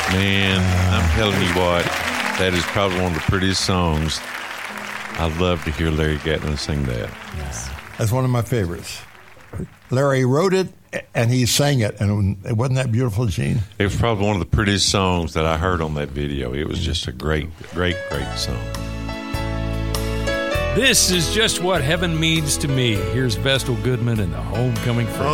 Man, I'm telling you what, that is probably one of the prettiest songs. I'd love to hear Larry Gatlin sing that. Yes. That's one of my favorites. Larry wrote it, and he sang it, and it wasn't that beautiful, Gene? It was probably one of the prettiest songs that I heard on that video. It was just a great, great, great song. This is just what heaven means to me. Here's Vestal Goodman and the Homecoming Freight.